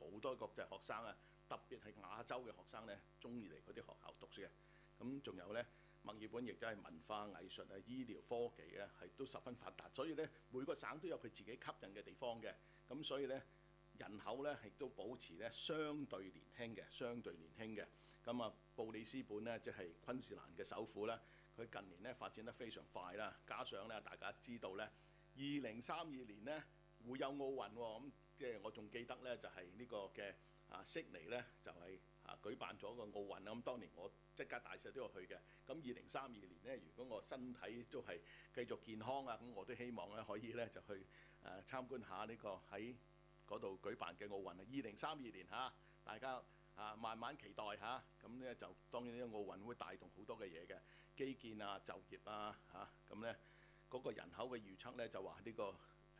好多國際學生啊，特別係亞洲嘅學生咧，中意嚟嗰啲學校讀書嘅。咁仲有咧，墨爾本亦都係文化藝術啊、醫療科技啊，係都十分發達。所以咧，每個省都有佢自己吸引嘅地方嘅。咁所以咧，人口咧亦都保持咧相對年輕嘅，相對年輕嘅。咁啊，布里斯本咧即係昆士蘭嘅首府啦，佢近年咧發展得非常快啦。加上咧，大家知道咧，2032年咧會有奧運喎。咁即係我仲記得咧，就係呢個嘅悉尼咧就係舉辦咗個奧運啦。咁當年我一家大細都有去嘅。咁2032年咧，如果我身體都係繼續健康啊，咁我都希望咧可以咧就去參觀下呢個喺嗰度舉辦嘅奧運啊！2032年大家慢慢期待嚇。咁咧就當然呢個奧運會帶動好多嘅嘢嘅基建啊、就業啊咁咧嗰個人口嘅預測咧就話呢個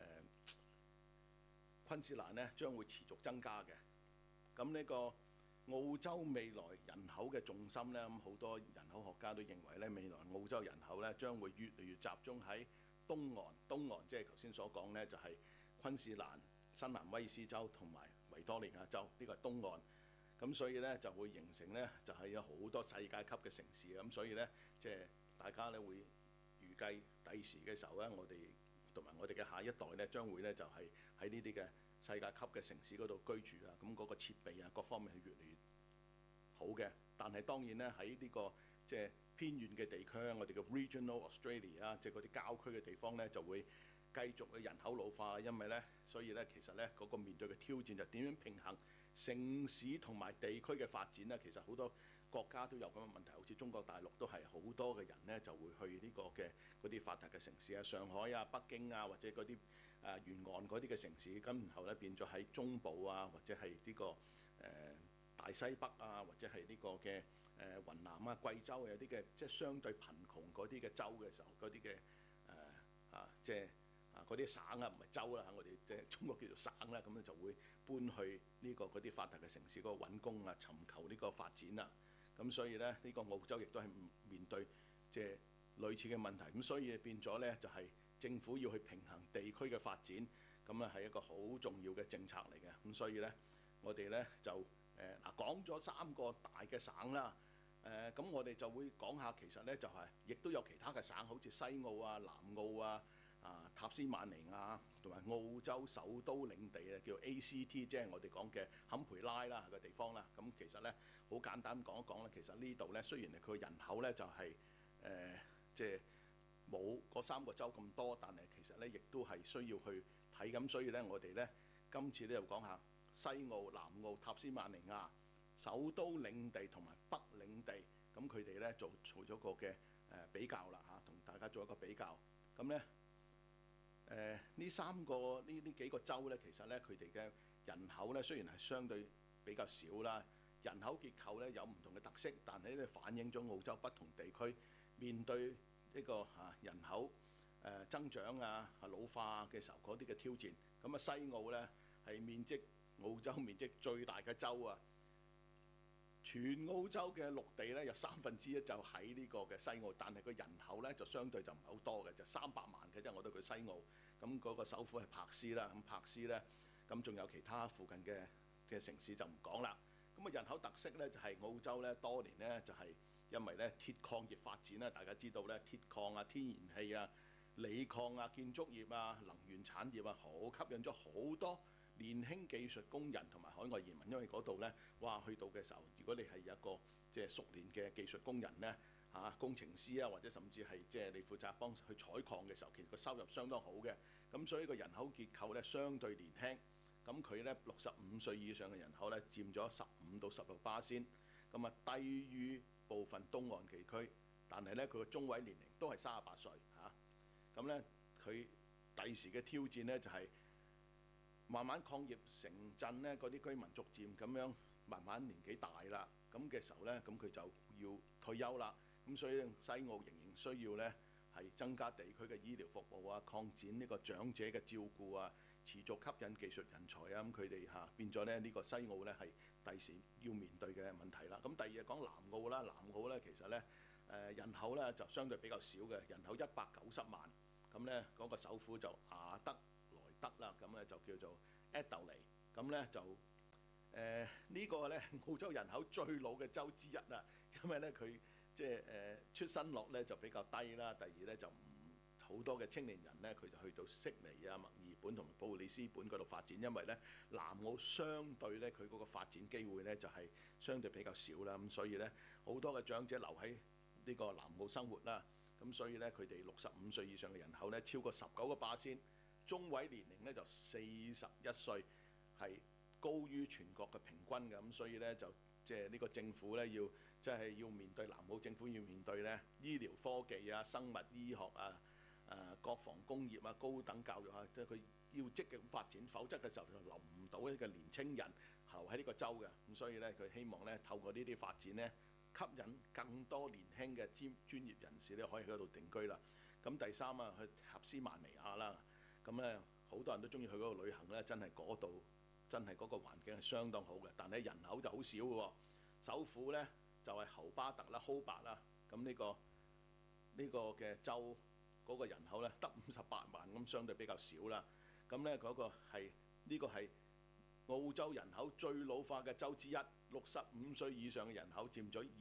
昆士蘭咧將會持續增加嘅。咁呢個澳洲未來人口嘅重心咧，咁好多人口學家都認為咧，未來澳洲人口咧將會越嚟越集中喺東岸。東岸即係頭先所講咧，就係昆士蘭、新南威爾斯州同埋維多利亞州，呢個係東岸。咁所以咧就會形成咧就係有好多世界級嘅城市。咁所以咧即係大家咧會預計第時嘅時候咧，我哋同埋我哋嘅下一代咧將會咧就係喺呢啲嘅世界級嘅城市嗰度居住啊。咁嗰個設備啊各方面係越嚟越好嘅。但係當然咧喺呢個即係偏遠嘅地區，我哋嘅 Regional Australia 啊，即係嗰啲郊區嘅地方咧就會繼續嘅人口老化。因為咧所以咧其實咧嗰個面對嘅挑戰就點樣平衡城市同埋地區嘅發展咧。其實好多國家都有咁嘅問題，好似中國大陸都係好多嘅人咧就會去呢個嘅嗰啲發達嘅城市啊，上海啊、北京啊，或者嗰啲沿岸嗰啲嘅城市。咁然後咧變咗喺中部啊，或者係呢個大西北啊，或者係呢個嘅雲南啊、貴州有啲嘅即係相對貧窮嗰啲嘅州嘅時候，嗰啲嘅即係嗰啲省啊，唔係州啦，我哋即係中國叫做省啦。咁咧就會搬去呢個嗰啲發達嘅城市嗰度揾工啊，尋求呢個發展啊。咁所以咧呢個澳洲亦都係面對即係類似嘅問題。咁所以變咗咧就係政府要去平衡地區嘅發展，咁啊係一個好重要嘅政策嚟嘅。咁所以咧我哋咧就講咗3個大嘅省啦。咁我哋就會講下其實咧就係亦都有其他嘅省，好似西澳啊、南澳啊、塔斯曼尼亞同埋澳洲首都領地啊，叫 ACT， 即係我哋講嘅坎培拉啦嘅地方啦。咁其實咧好簡單講一講咧，其實呢度咧雖然佢人口咧就係即係冇嗰3個州咁多，但係其實咧亦都係需要去睇。咁所以咧我哋咧今次咧就講下西澳、南澳、塔斯曼尼亞首都領地同埋北領地，咁佢哋咧做咗個嘅比較啦嚇，同大家做一個比較。咁咧呢幾個州咧，其實咧佢哋嘅人口咧雖然係相對比較少啦，人口結構咧有唔同嘅特色，但係咧反映咗澳洲不同地區面對呢個人口增長老化嘅時候嗰啲嘅挑戰。咁西澳咧係澳洲面積最大嘅州啊！全澳洲嘅陸地咧有1/3就喺呢個嘅西澳，但係個人口咧就相對就唔係好多嘅，就300萬嘅啫。我覺得佢西澳咁嗰個首府係珀斯啦，咁珀斯咧咁仲有其他附近嘅城市就唔講啦。咁人口特色咧就係澳洲咧多年咧就係因為咧鐵礦業發展啦，大家知道咧鐵礦啊、天然氣啊、鋰礦啊、建築業啊、能源產業啊，好吸引咗好多年輕技術工人同埋海外移民。因為嗰度咧，哇，去到嘅時候，如果你係一個即係熟練嘅技術工人咧，工程師啊，或者甚至係即係你負責幫去採礦嘅時候，其實個收入相當好嘅。咁所以個人口結構咧相對年輕。咁佢咧65歲以上嘅人口咧佔咗15到16%，咁低於部分東岸地區。但係咧佢個中位年齡都係38歲嚇。咁咧佢第時嘅挑戰咧就係慢慢礦業城鎮咧，嗰啲居民逐漸咁樣慢慢年紀大啦，咁嘅時候咧，咁佢就要退休啦。咁所以西澳仍然需要咧係增加地區嘅醫療服務啊，擴展呢個長者嘅照顧啊，持續吸引技術人才啊。咁佢哋變咗咧呢個西澳咧係第時要面對嘅問題啦。咁第二講南澳啦，南澳咧其實咧人口咧就相對比較少嘅，人口190萬。咁咧嗰個首府就亞德萊德啦，咁咧就叫做 Adelaide。咁咧就呢個咧澳洲人口最老嘅州之一啊，因為咧佢即係出生率咧就比較低啦。第二咧就唔好多嘅青年人咧，佢就去到悉尼啊、墨爾本同埋布里斯本嗰度發展，因為咧南澳相對咧佢嗰個發展機會咧就係相對比較少啦。咁所以咧好多嘅長者留喺呢個南澳生活啦。咁所以咧佢哋65歲以上嘅人口咧超過19%，中位年齡咧就41歲，係高於全國嘅平均嘅。咁所以咧就即係呢個政府咧要即係要面對南澳政府要面對咧醫療科技啊、生物醫學啊、國防工業啊、高等教育啊，即係佢要積極發展，否則嘅時候就留唔到一個年青人留喺呢個州嘅。咁所以咧佢希望咧透過呢啲發展咧，吸引更多年輕嘅專業人士咧可以喺嗰度定居啦。咁第三啊，去塔斯曼尼亞啦，咁咧好多人都中意去嗰度旅行咧，真係嗰度真係嗰個環境係相當好嘅，但係人口就好少嘅喎。首府咧就係侯巴特啦、Hobart啦，咁呢個嘅州嗰個人口咧得58萬，咁相對比較少啦。咁咧嗰個係呢個係澳洲人口最老化嘅州之一，65歲以上嘅人口佔咗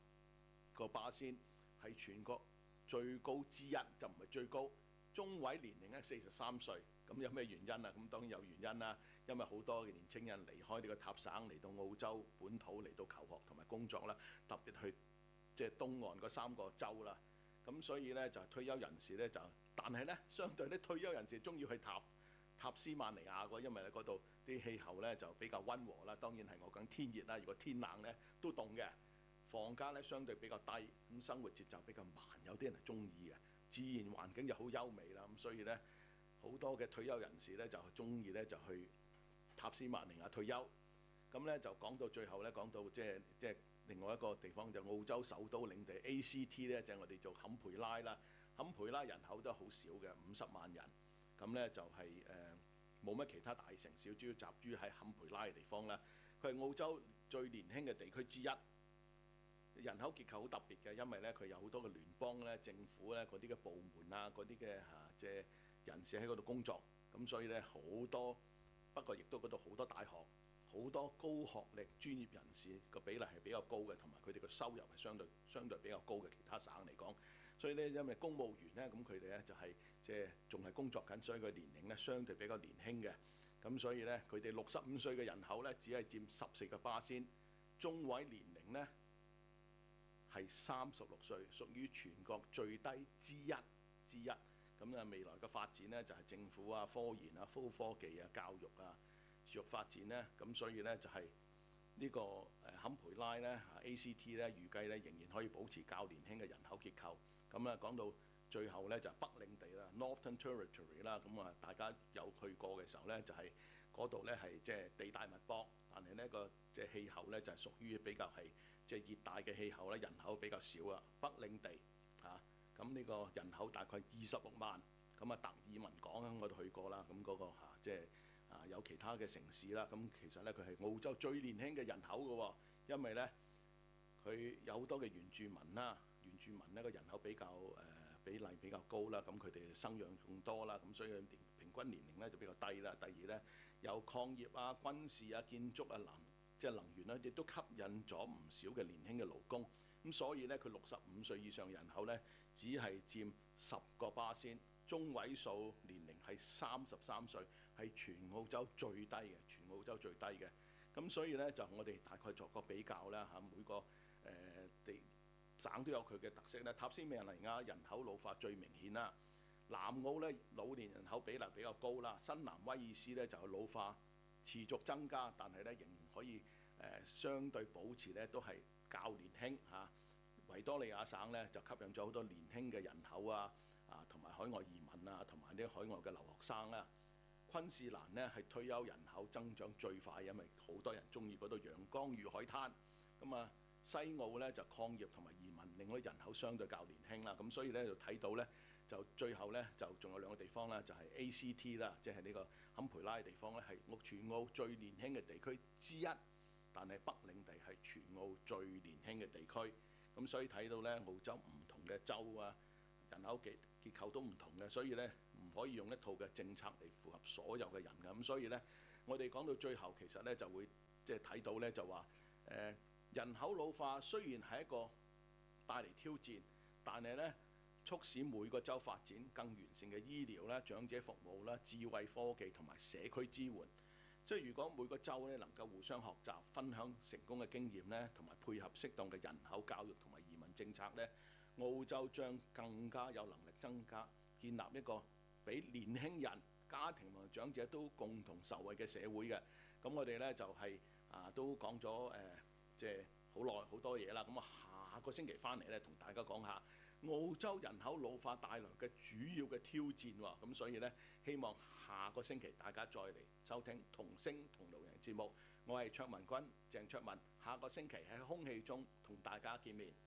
20%，係全國最高之一，就唔係最高。中位年齡咧43歲，咁有咩原因啊？咁當然有原因啦，因為好多嘅年青人離開呢個塔省嚟到澳洲本土嚟到求學同埋工作啦，特別去即係東岸嗰3個州啦。咁所以咧就係退休人士咧就，但係咧相對啲退休人士中意去塔斯曼尼亞嗰，因為咧嗰度啲氣候咧就比較溫和啦。當然係我講天熱啦，如果天冷咧都凍嘅。房價咧相對比較低，咁生活節奏比較慢，有啲人係中意嘅。自然環境就好優美啦，咁所以咧好多嘅退休人士咧就中意咧就去塔斯曼尼亞退休。咁咧就講到最後咧，講到即係另外一個地方就澳洲首都領地 ACT 咧，就係我哋做坎培拉啦。坎培拉人口都好少嘅，50萬人。咁咧就係冇乜其他大城市，主要集中喺坎培拉嘅地方啦。佢係澳洲最年輕嘅地區之一。人口結構好特別嘅，因為咧佢有好多嘅聯邦咧、政府咧嗰啲嘅部門啊、嗰啲嘅即係人士喺嗰度工作，咁所以咧好多，不過亦都嗰度好多大學、好多高學歷專業人士個比例係比較高嘅，同埋佢哋嘅收入係相對比較高嘅。其他省嚟講，所以咧因為公務員咧，咁佢哋咧就係即係仲係工作緊，所以佢年齡咧相對比較年輕嘅。咁所以咧佢哋65歲嘅人口咧只係佔14%，中位年齡咧係36歲，屬於全國最低之一。咁啊，未來嘅發展呢，就係政府啊、科研啊、高科技啊、教育啊、持續發展呢。咁所以呢，就係呢個坎培拉呢 ACT 呢，預計呢仍然可以保持較年輕嘅人口結構。咁啊，講到最後呢，就係北領地啦 （Northern Territory） 啦。咁啊，大家有去過嘅時候呢，就係嗰度呢係即係地大物博，但係呢個即係氣候呢，就係屬於比較係即係熱帶嘅氣候咧，人口比較少啊。北領地咁呢個人口大概26萬。咁啊，達爾文港我都去過啦。咁嗰個即係有其他嘅城市啦。咁其實咧佢係澳洲最年輕嘅人口嘅喎，因為咧佢有好多嘅原住民啦，原住民呢個人口比較比例比較高啦。咁佢哋生養仲多啦，咁所以平均年齡咧就比較低啦。第二咧有礦業啊、軍事啊、建築啊、即係能源咧，亦都吸引咗唔少嘅年輕嘅勞工。咁所以咧佢65歲以上人口咧只係佔10%，中位數年齡係33歲，係全澳洲最低嘅，咁所以咧就我哋大概作個比較啦嚇，每個地省都有佢嘅特色咧。塔斯馬尼亞人口老化最明顯啦，南澳咧老年人口比例比較高啦，新南威爾斯咧就老化持續增加，但係咧仍然可以相對保持咧都係較年輕嚇。維多利亞省咧就吸引咗好多年輕嘅人口同埋海外移民啊，同埋啲海外嘅留學生啦。昆士蘭呢係退休人口增長最快，因為好多人中意嗰度陽光與海灘。咁啊，西澳咧就礦業同埋移民，令到人口相對較年輕啦。咁所以咧就睇到咧，就最後咧就仲有2個地方啦，就係 ACT 啦，即係呢個坎培拉嘅地方咧，係全澳最年輕嘅地區之一。但係北領地係全澳最年輕嘅地區。咁所以睇到咧，澳洲唔同嘅州啊，人口結構都唔同嘅，所以咧唔可以用一套嘅政策嚟符合所有嘅人㗎。咁所以咧，我哋講到最後，其實咧就會即係睇到咧就話人口老化雖然係一個帶嚟挑戰，但係咧促使每個州發展更完善嘅醫療啦、長者服務啦、智慧科技同埋社區支援。即係如果每個州咧能夠互相學習、分享成功嘅經驗咧，同埋配合適當嘅人口教育同埋移民政策咧，澳洲將更加有能力增加建立一個俾年輕人、家庭同埋長者都共同受惠嘅社會嘅。咁我哋咧就係都講咗即係好多嘢啦。咁下個星期翻嚟咧，同大家講下澳洲人口老化帶來嘅主要嘅挑戰喎。咁所以咧，希望下個星期大家再嚟收聽同聲同路人節目。我係卓文君，鄭卓文，下個星期喺空氣中同大家見面。